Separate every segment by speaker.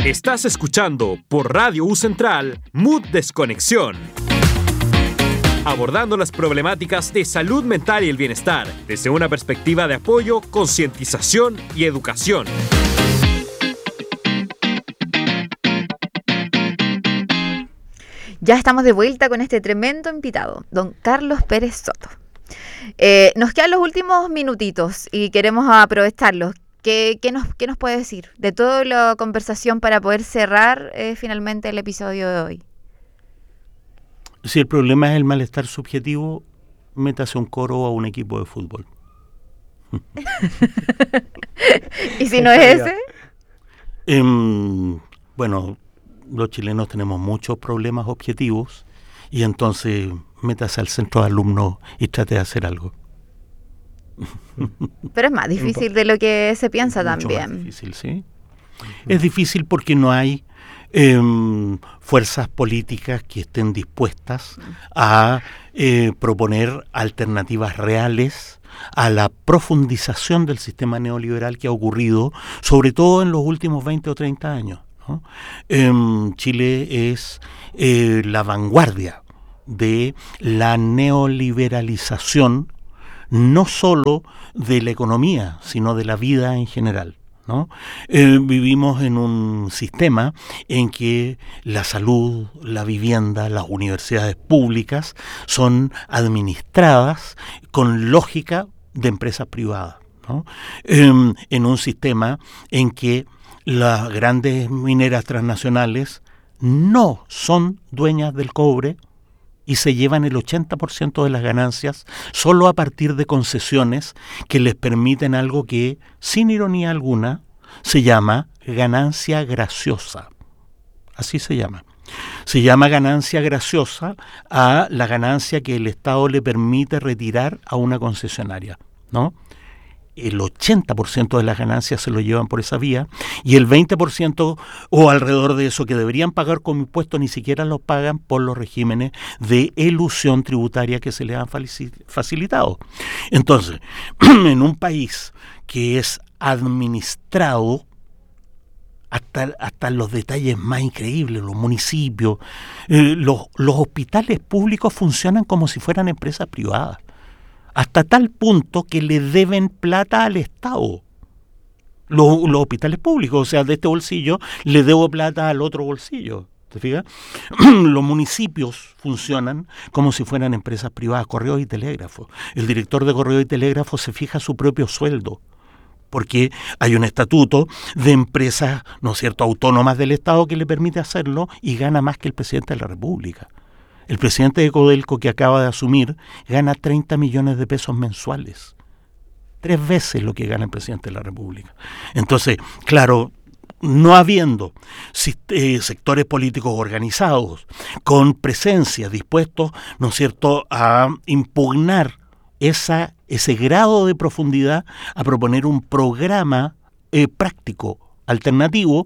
Speaker 1: Estás escuchando por Radio U Central Mood Desconexión. Abordando las problemáticas de salud mental y el bienestar desde una perspectiva de apoyo, concientización y educación.
Speaker 2: Ya estamos de vuelta con este tremendo invitado, don Carlos Pérez Soto. Nos quedan los últimos minutitos y queremos aprovecharlos. ¿Qué nos puede decir de toda la conversación para poder cerrar finalmente el episodio de hoy?
Speaker 3: Si el problema es el malestar subjetivo, métase a un coro o a un equipo de fútbol.
Speaker 2: ¿Y si no es ese?
Speaker 3: Bueno, los chilenos tenemos muchos problemas objetivos y entonces métase al centro de alumnos y trate de hacer algo.
Speaker 2: Pero es más difícil de lo que se piensa también.
Speaker 3: Mucho más difícil, sí. Es difícil porque no hay fuerzas políticas que estén dispuestas a proponer alternativas reales a la profundización del sistema neoliberal que ha ocurrido, sobre todo en los últimos 20 o 30 años, ¿no? Chile es la vanguardia de la neoliberalización, no solo de la economía, sino de la vida en general, ¿no? Vivimos en un sistema en que la salud, la vivienda, las universidades públicas son administradas con lógica de empresas privadas, ¿no? En un sistema en que las grandes mineras transnacionales no son dueñas del cobre y se llevan el 80% de las ganancias solo a partir de concesiones que les permiten algo que, sin ironía alguna, se llama ganancia graciosa. Así se llama. Se llama ganancia graciosa a la ganancia que el Estado le permite retirar a una concesionaria, ¿no? El 80% de las ganancias se lo llevan por esa vía y el 20% o alrededor de eso que deberían pagar como impuesto ni siquiera lo pagan por los regímenes de elusión tributaria que se les han facilitado. Entonces, en un país que es administrado hasta los detalles más increíbles, los municipios, los hospitales públicos funcionan como si fueran empresas privadas. Hasta tal punto que le deben plata al Estado. Los hospitales públicos, o sea, de este bolsillo le debo plata al otro bolsillo. ¿Te fijas? Los municipios funcionan como si fueran empresas privadas, correo y telégrafo. El director de correo y telégrafo se fija su propio sueldo, porque hay un estatuto de empresas, ¿no es cierto?, autónomas del Estado que le permite hacerlo y gana más que el presidente de la República. El presidente de Codelco, que acaba de asumir, gana 30 millones de pesos mensuales. 3 veces lo que gana el presidente de la República. Entonces, claro, no habiendo sectores políticos organizados, con presencia, dispuestos, ¿no es cierto?, a impugnar ese grado de profundidad, a proponer un programa práctico, alternativo,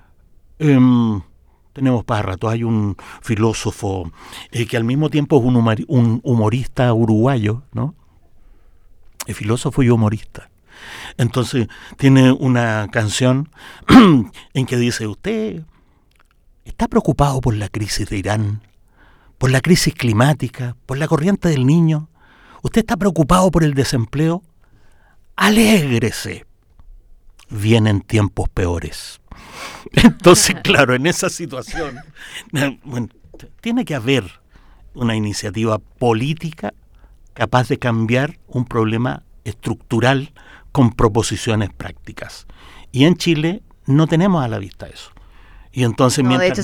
Speaker 3: tenemos para rato. Hay un filósofo que al mismo tiempo es un humorista uruguayo, ¿no? Es filósofo y humorista. Entonces tiene una canción en que dice: ¿usted está preocupado por la crisis de Irán, por la crisis climática, por la corriente del Niño? ¿Usted está preocupado por el desempleo? Alégrese. Vienen tiempos peores. Entonces, claro, en esa situación, bueno, tiene que haber una iniciativa política capaz de cambiar un problema estructural con proposiciones prácticas. Y en Chile no tenemos a la vista eso. Y entonces, mientras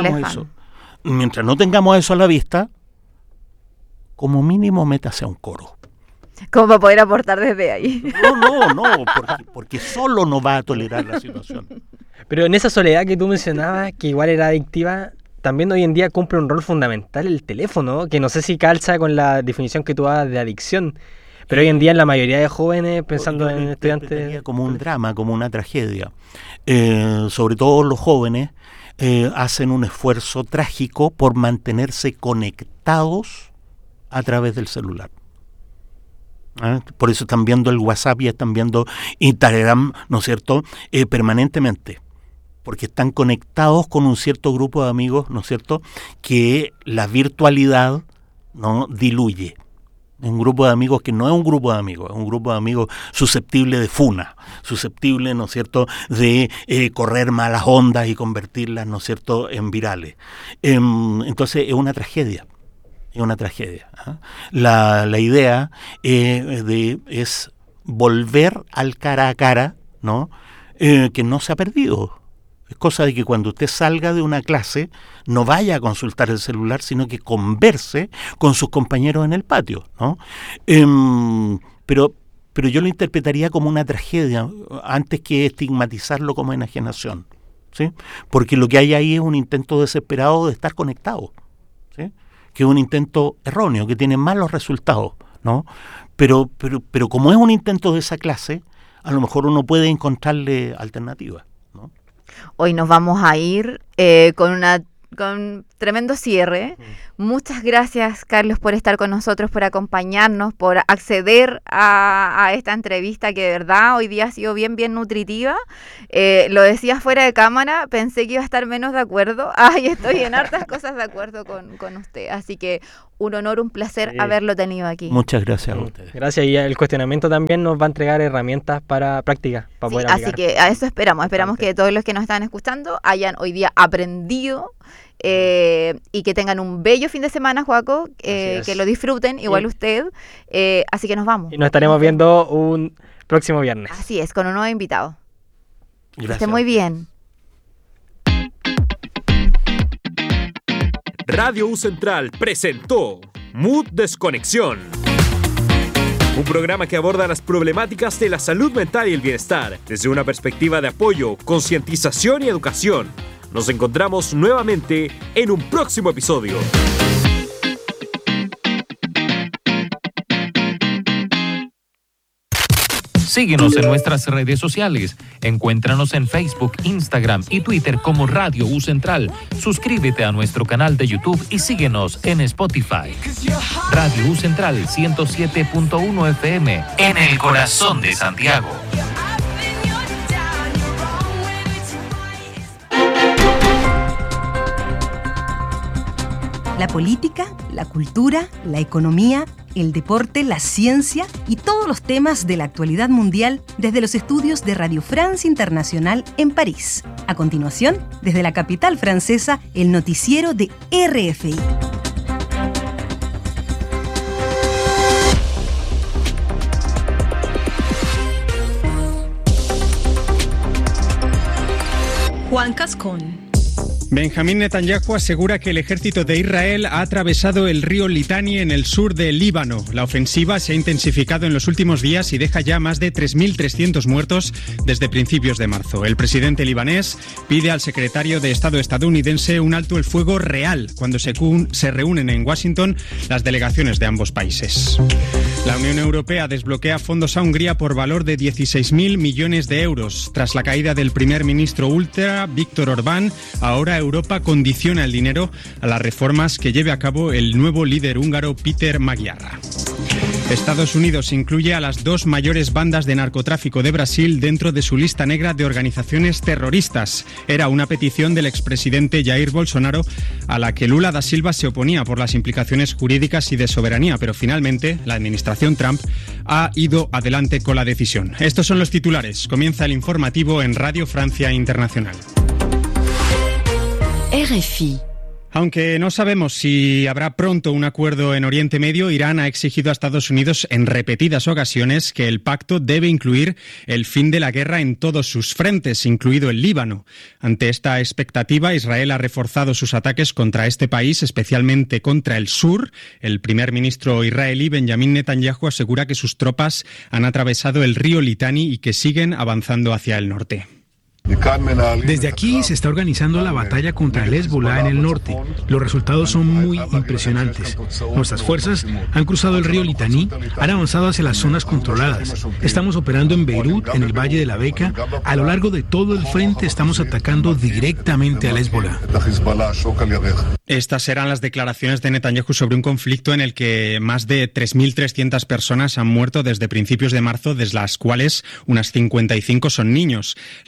Speaker 3: no tengamos eso a la vista, como mínimo métase a un coro.
Speaker 2: ¿Cómo va a poder aportar desde ahí?
Speaker 3: No, porque solo no va a tolerar la situación.
Speaker 4: Pero en esa soledad que tú mencionabas, que igual era adictiva, también hoy en día cumple un rol fundamental el teléfono, que no sé si calza con la definición que tú das de adicción, pero hoy en día en la mayoría de jóvenes, pensando en estudiantes...
Speaker 3: Como un drama, como una tragedia. Sobre todo los jóvenes hacen un esfuerzo trágico por mantenerse conectados a través del celular. Por eso están viendo el WhatsApp y están viendo Instagram, ¿no es cierto?, permanentemente. porque están conectados con un cierto grupo de amigos, ¿no es cierto?, que la virtualidad, ¿no?, diluye. Es un grupo de amigos que no es un grupo de amigos, es un grupo de amigos susceptible de funa, susceptible, ¿no es cierto?, de correr malas ondas y convertirlas, ¿no es cierto?, en virales. Entonces es una tragedia. Es una tragedia. La idea es volver al cara a cara, ¿no?, que no se ha perdido. Es cosa de que cuando usted salga de una clase no vaya a consultar el celular, sino que converse con sus compañeros en el patio, ¿no? Pero yo lo interpretaría como una tragedia antes que estigmatizarlo como enajenación, ¿sí? Porque lo que hay ahí es un intento desesperado de estar conectado, ¿sí?, que es un intento erróneo, que tiene malos resultados, ¿no? Pero como es un intento de esa clase, a lo mejor uno puede encontrarle alternativas, ¿no?
Speaker 2: Hoy nos vamos a ir con tremendo cierre. Muchas gracias, Carlos, por estar con nosotros, por acompañarnos, por acceder a esta entrevista que de verdad hoy día ha sido bien nutritiva. Lo decía fuera de cámara, pensé que iba a estar menos de acuerdo. Ay, estoy en hartas cosas de acuerdo con usted. Así que un honor, un placer haberlo tenido aquí.
Speaker 3: Muchas gracias a ustedes.
Speaker 4: Gracias, y el cuestionamiento también nos va a entregar herramientas para práctica, para poder aplicar.
Speaker 2: Así que a eso esperamos que todos los que nos están escuchando hayan hoy día aprendido y que tengan un bello fin de semana, Joaco, que lo disfruten, igual usted. Así que nos vamos.
Speaker 4: Y nos estaremos viendo un próximo viernes.
Speaker 2: Así es, con un nuevo invitado.
Speaker 3: Gracias.
Speaker 2: Que esté muy bien.
Speaker 1: Radio U Central presentó Mood Desconexión. Un programa que aborda las problemáticas de la salud mental y el bienestar desde una perspectiva de apoyo, concientización y educación. Nos encontramos nuevamente en un próximo episodio.
Speaker 5: Síguenos en nuestras redes sociales. Encuéntranos en Facebook, Instagram y Twitter como Radio U Central. Suscríbete a nuestro canal de YouTube y síguenos en Spotify. Radio U Central 107.1 FM en el corazón de Santiago.
Speaker 6: La política, la cultura, la economía, el deporte, la ciencia y todos los temas de la actualidad mundial desde los estudios de Radio France Internacional en París. A continuación, desde la capital francesa, el noticiero de RFI.
Speaker 7: Juan Cascón.
Speaker 8: Benjamín Netanyahu asegura que el ejército de Israel ha atravesado el río Litani en el sur del Líbano. La ofensiva se ha intensificado en los últimos días y deja ya más de 3.300 muertos desde principios de marzo. El presidente libanés pide al secretario de Estado estadounidense un alto el fuego real cuando se reúnen en Washington las delegaciones de ambos países. La Unión Europea desbloquea fondos a Hungría por valor de 16.000 millones de euros. Tras la caída del primer ministro ultra, Víctor Orbán, ahora Europa condiciona el dinero a las reformas que lleve a cabo el nuevo líder húngaro Péter Magyar. Estados Unidos incluye a las dos mayores bandas de narcotráfico de Brasil dentro de su lista negra de organizaciones terroristas. Era una petición del expresidente Jair Bolsonaro a la que Lula da Silva se oponía por las implicaciones jurídicas y de soberanía, pero finalmente la administración Trump ha ido adelante con la decisión. Estos son los titulares. Comienza el informativo en Radio Francia Internacional.
Speaker 7: RFI.
Speaker 8: Aunque no sabemos si habrá pronto un acuerdo en Oriente Medio, Irán ha exigido a Estados Unidos en repetidas ocasiones que el pacto debe incluir el fin de la guerra en todos sus frentes, incluido el Líbano. Ante esta expectativa, Israel ha reforzado sus ataques contra este país, especialmente contra el sur. El primer ministro israelí, Benjamín Netanyahu, asegura que sus tropas han atravesado el río Litani y que siguen avanzando hacia el norte.
Speaker 9: Desde aquí se está organizando la batalla contra el Hezbollah en el norte. Los resultados son muy impresionantes. Nuestras fuerzas han cruzado el río Litani, han avanzado hacia las zonas controladas. Estamos operando en Beirut, en el Valle de la Beca. A lo largo de todo el frente estamos atacando directamente al Hezbollah.
Speaker 8: Estas serán las declaraciones de Netanyahu sobre un conflicto en el que más de 3.300 personas han muerto desde principios de marzo, de las cuales unas 55 son niños. La población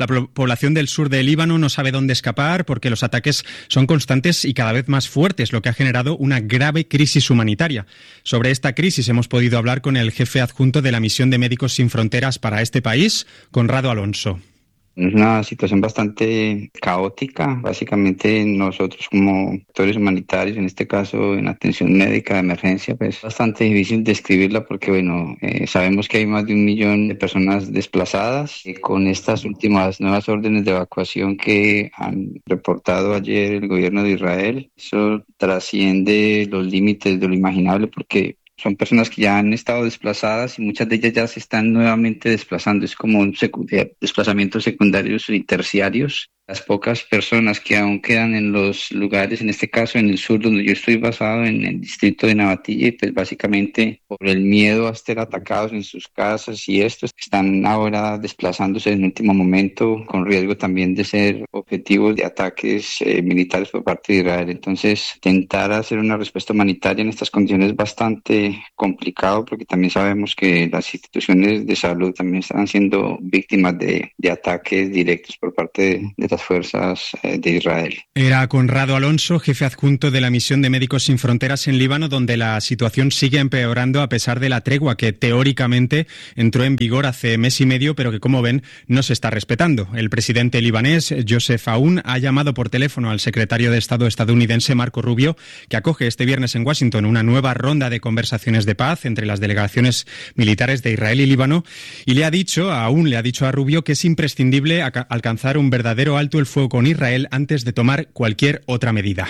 Speaker 8: población del sur del Líbano no sabe dónde escapar porque los ataques son constantes y cada vez más fuertes, lo que ha generado una grave crisis humanitaria. Sobre esta crisis hemos podido hablar con el jefe adjunto de la Misión de Médicos Sin Fronteras para este país, Conrado Alonso.
Speaker 10: Es una situación bastante caótica. Básicamente nosotros como actores humanitarios, en este caso en atención médica de emergencia, pues es bastante difícil describirla porque sabemos que hay más de 1 millón de personas desplazadas y con estas últimas nuevas órdenes de evacuación que han reportado ayer el gobierno de Israel, eso trasciende los límites de lo imaginable porque son personas que ya han estado desplazadas y muchas de ellas ya se están nuevamente desplazando. Es como un desplazamientos secundarios y terciarios. Las pocas personas que aún quedan en los lugares, en este caso en el sur donde yo estoy basado, en el distrito de Nabatilla, pues básicamente por el miedo a ser atacados en sus casas y estos están ahora desplazándose en el último momento con riesgo también de ser objetivos de ataques militares por parte de Israel. Entonces, intentar hacer una respuesta humanitaria en estas condiciones es bastante complicado porque también sabemos que las instituciones de salud también están siendo víctimas de ataques directos por parte de las fuerzas de Israel.
Speaker 8: Era Conrado Alonso, jefe adjunto de la Misión de Médicos Sin Fronteras en Líbano, donde la situación sigue empeorando a pesar de la tregua que teóricamente entró en vigor hace mes y medio, pero que, como ven, no se está respetando. El presidente libanés, Joseph Aoun, ha llamado por teléfono al secretario de Estado estadounidense, Marco Rubio, que acoge este viernes en Washington una nueva ronda de conversaciones de paz entre las delegaciones militares de Israel y Líbano, y Aoun le ha dicho a Rubio que es imprescindible alcanzar un verdadero alto el fuego con Israel antes de tomar cualquier otra medida.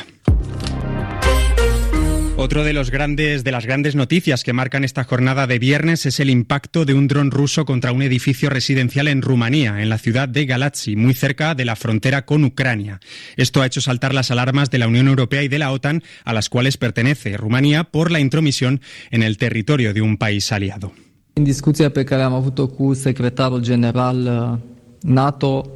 Speaker 8: Otro de las grandes noticias que marcan esta jornada de viernes es el impacto de un dron ruso contra un edificio residencial en Rumanía, en la ciudad de Galați, muy cerca de la frontera con Ucrania. Esto ha hecho saltar las alarmas de la Unión Europea y de la OTAN, a las cuales pertenece Rumanía, por la intromisión en el territorio de un país aliado.
Speaker 11: En discuția pe care am avut-o cu secretarul general NATO,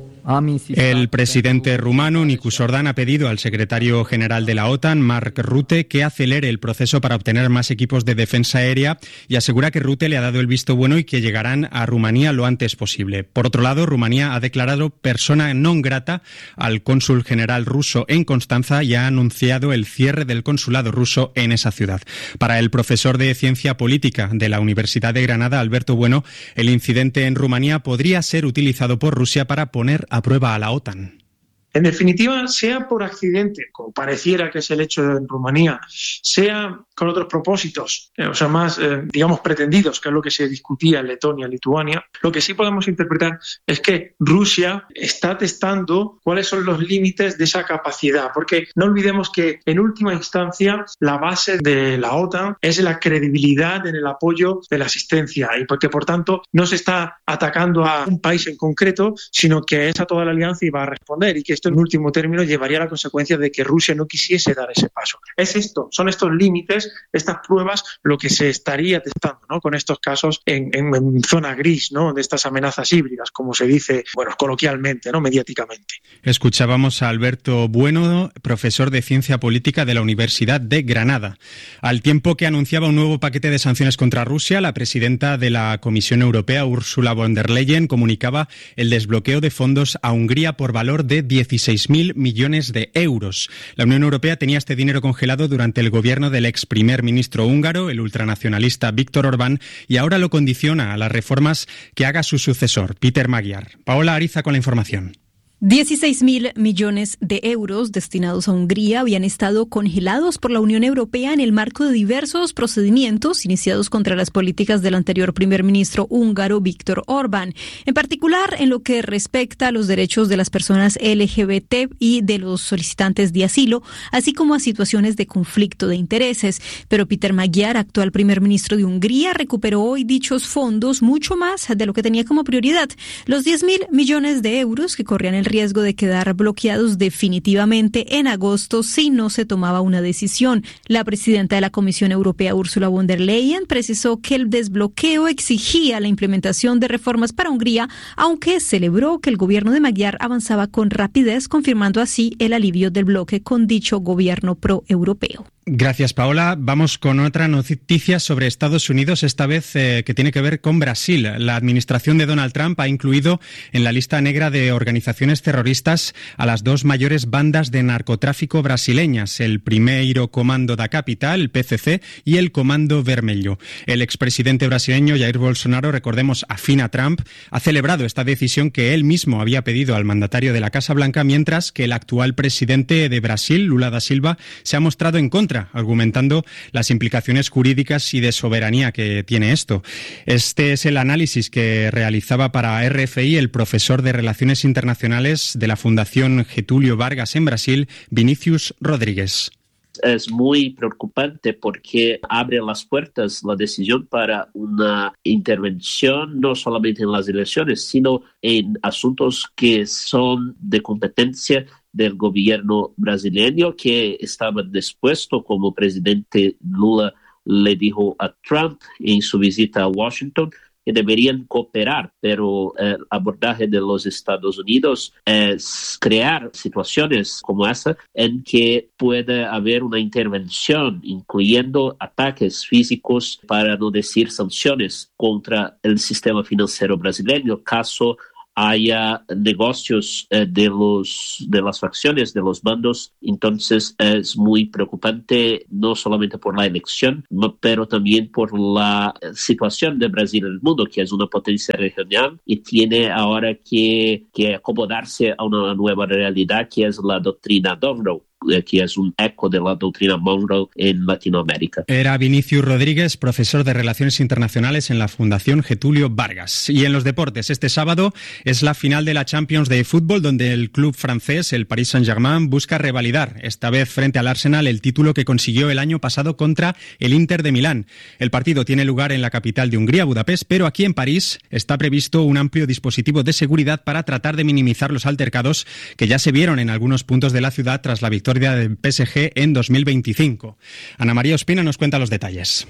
Speaker 8: el presidente rumano, Nicu Sordan, ha pedido al secretario general de la OTAN, Mark Rutte, que acelere el proceso para obtener más equipos de defensa aérea y asegura que Rutte le ha dado el visto bueno y que llegarán a Rumanía lo antes posible. Por otro lado, Rumanía ha declarado persona non grata al cónsul general ruso en Constanza y ha anunciado el cierre del consulado ruso en esa ciudad. Para el profesor de Ciencia Política de la Universidad de Granada, Alberto Bueno, el incidente en Rumanía podría ser utilizado por Rusia para poner a prueba a la OTAN.
Speaker 12: En definitiva, sea por accidente, como pareciera que es el hecho en Rumanía, sea con otros propósitos, más, pretendidos, que es lo que se discutía en Letonia, Lituania, lo que sí podemos interpretar es que Rusia está testando cuáles son los límites de esa capacidad, porque no olvidemos que en última instancia la base de la OTAN es la credibilidad en el apoyo de la asistencia y porque por tanto no se está atacando a un país en concreto, sino que es a toda la alianza y va a responder y que esto en último término llevaría a la consecuencia de que Rusia no quisiese dar ese paso. Son estos límites, estas pruebas, lo que se estaría testando, ¿no? Con estos casos en zona gris, ¿no? De estas amenazas híbridas, como se dice, coloquialmente, ¿no? Mediáticamente.
Speaker 8: Escuchábamos a Alberto Bueno, profesor de Ciencia Política de la Universidad de Granada. Al tiempo que anunciaba un nuevo paquete de sanciones contra Rusia, la presidenta de la Comisión Europea, Ursula von der Leyen, comunicaba el desbloqueo de fondos a Hungría por valor de 16.000 millones de euros. La Unión Europea tenía este dinero congelado durante el gobierno del ex primer ministro húngaro, el ultranacionalista Viktor Orbán, y ahora lo condiciona a las reformas que haga su sucesor, Peter Magyar. Paola Ariza con la información.
Speaker 7: 16.000 millones de euros destinados a Hungría habían estado congelados por la Unión Europea en el marco de diversos procedimientos iniciados contra las políticas del anterior primer ministro húngaro Viktor Orbán, en particular en lo que respecta a los derechos de las personas LGBT y de los solicitantes de asilo, así como a situaciones de conflicto de intereses. Pero Peter Magyar, actual primer ministro de Hungría, recuperó hoy dichos fondos mucho más de lo que tenía como prioridad. Los 10.000 millones de euros que corrían el riesgo de quedar bloqueados definitivamente en agosto si no se tomaba una decisión. La presidenta de la Comisión Europea, Ursula von der Leyen, precisó que el desbloqueo exigía la implementación de reformas para Hungría, aunque celebró que el gobierno de Magyar avanzaba con rapidez, confirmando así el alivio del bloque con dicho gobierno pro-europeo.
Speaker 8: Gracias, Paola. Vamos con otra noticia sobre Estados Unidos, esta vez que tiene que ver con Brasil. La administración de Donald Trump ha incluido en la lista negra de organizaciones terroristas a las dos mayores bandas de narcotráfico brasileñas, el Primeiro Comando da Capital, el PCC, y el Comando Vermelho. El expresidente brasileño Jair Bolsonaro, recordemos, afín a Trump, ha celebrado esta decisión que él mismo había pedido al mandatario de la Casa Blanca, mientras que el actual presidente de Brasil, Lula da Silva, se ha mostrado en contra, argumentando las implicaciones jurídicas y de soberanía que tiene esto. Este es el análisis que realizaba para RFI el profesor de Relaciones Internacionales de la Fundación Getúlio Vargas en Brasil, Vinícius Rodríguez.
Speaker 13: Es muy preocupante porque abre las puertas la decisión para una intervención no solamente en las elecciones, sino en asuntos que son de competencia del gobierno brasileño, que estaba dispuesto, como presidente Lula le dijo a Trump en su visita a Washington, que deberían cooperar, pero el abordaje de los Estados Unidos es crear situaciones como esa en que puede haber una intervención, incluyendo ataques físicos, para no decir sanciones, contra el sistema financiero brasileño, caso haya negocios de las facciones, de los bandos. Entonces es muy preocupante, no solamente por la elección, pero también por la situación de Brasil en el mundo, que es una potencia regional y tiene ahora que acomodarse a una nueva realidad, que es la doctrina Monroe, que es un eco de la doctrina Monroe en Latinoamérica.
Speaker 8: Era Vinícius Rodríguez, profesor de Relaciones Internacionales en la Fundación Getúlio Vargas. Y en los deportes, este sábado es la final de la Champions de fútbol, donde el club francés, el Paris Saint-Germain, busca revalidar, esta vez frente al Arsenal, el título que consiguió el año pasado contra el Inter de Milán. El partido tiene lugar en la capital de Hungría, Budapest, pero aquí en París está previsto un amplio dispositivo de seguridad para tratar de minimizar los altercados que ya se vieron en algunos puntos de la ciudad tras la victoria del PSG en 2025. Ana María Ospina nos cuenta los detalles.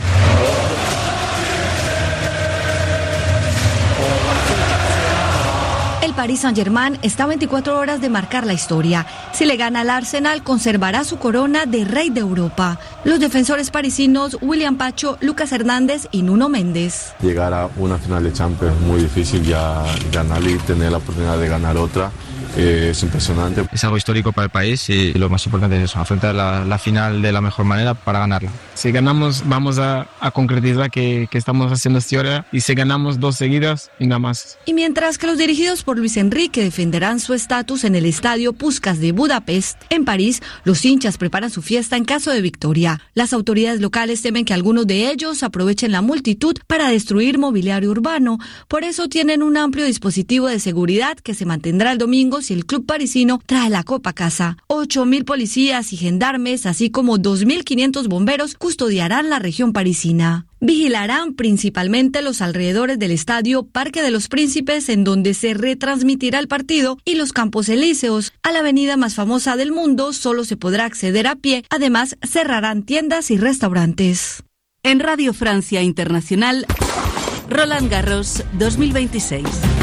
Speaker 14: El Paris Saint-Germain está a 24 horas de marcar la historia. Si le gana al Arsenal, conservará su corona de rey de Europa. Los defensores parisinos William Pacho, Lucas Hernández y Nuno Méndez.
Speaker 15: Llegar a una final de Champions es muy difícil, ya ganarla y tener la oportunidad de ganar otra es impresionante.
Speaker 16: Es algo histórico para el país y lo más importante es eso, afrontar la final de la mejor manera para ganarla.
Speaker 17: Si ganamos, vamos a concretizar que estamos haciendo esta hora, y si ganamos 2 seguidas y nada más.
Speaker 14: Y mientras que los dirigidos por Luis Enrique defenderán su estatus en el estadio Puskás de Budapest, en París, los hinchas preparan su fiesta en caso de victoria. Las autoridades locales temen que algunos de ellos aprovechen la multitud para destruir mobiliario urbano. Por eso tienen un amplio dispositivo de seguridad que se mantendrá el domingo si el club parisino trae la copa a casa. 8.000 policías y gendarmes, así como 2.500 bomberos, custodiarán la región parisina. Vigilarán principalmente los alrededores del estadio Parque de los Príncipes, en donde se retransmitirá el partido, y los Campos Elíseos. A la avenida más famosa del mundo solo se podrá acceder a pie. Además, cerrarán tiendas y restaurantes.
Speaker 18: En Radio Francia Internacional, Roland Garros 2026.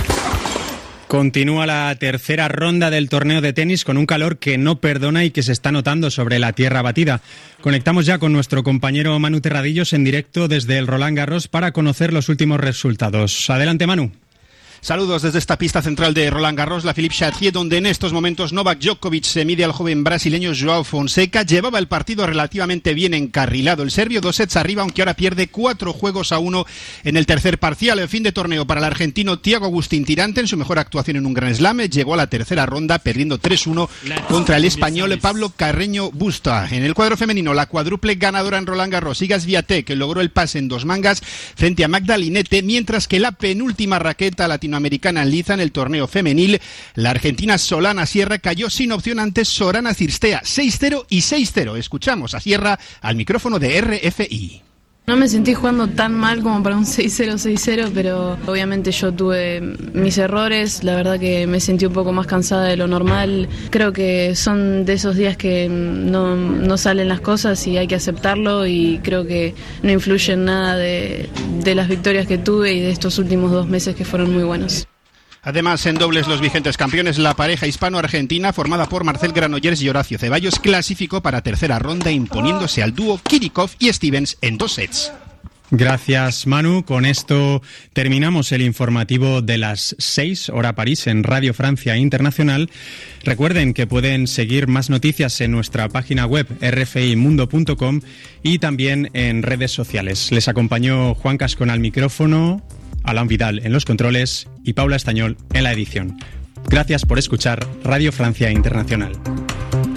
Speaker 8: Continúa la tercera ronda del torneo de tenis con un calor que no perdona y que se está notando sobre la tierra batida. Conectamos ya con nuestro compañero Manu Terradillos en directo desde el Roland Garros para conocer los últimos resultados. Adelante, Manu.
Speaker 19: Saludos desde esta pista central de Roland Garros, la Philippe Chatrier, donde en estos momentos Novak Djokovic se mide al joven brasileño Joao Fonseca. Llevaba el partido relativamente bien encarrilado. El serbio 2 sets arriba, aunque ahora pierde 4-1 en el tercer parcial. El fin de torneo para el argentino Thiago Agustín Tirante, en su mejor actuación en un Grand Slam, llegó a la tercera ronda perdiendo 3-1 contra el español Pablo Carreño Busta. En el cuadro femenino, la cuádruple ganadora en Roland Garros, Iga Swiatek, que logró el pase en 2 mangas frente a Magda Linette, mientras que la penúltima raqueta latinoamericana en liza en el torneo femenil, la argentina Solana Sierra cayó sin opción ante Sorana Cirstea, 6-0 y 6-0. Escuchamos a Sierra al micrófono de RFI.
Speaker 20: No me sentí jugando tan mal como para un 6-0, 6-0, pero obviamente yo tuve mis errores. La verdad que me sentí un poco más cansada de lo normal. Creo que son de esos días que no salen las cosas y hay que aceptarlo, y creo que no influye en nada de las victorias que tuve y de estos últimos 2 meses que fueron muy buenos.
Speaker 19: Además, en dobles, los vigentes campeones, la pareja hispano-argentina formada por Marcel Granollers y Horacio Ceballos, clasificó para tercera ronda imponiéndose al dúo Kirikov y Stevens en 2 sets.
Speaker 8: Gracias, Manu. Con esto terminamos el informativo de las 6, hora París, en Radio Francia Internacional. Recuerden que pueden seguir más noticias en nuestra página web rfimundo.com y también en redes sociales. Les acompañó Juan Cascón al micrófono, Alain Vidal en los controles y Paula Estañol en la edición. Gracias por escuchar Radio Francia Internacional.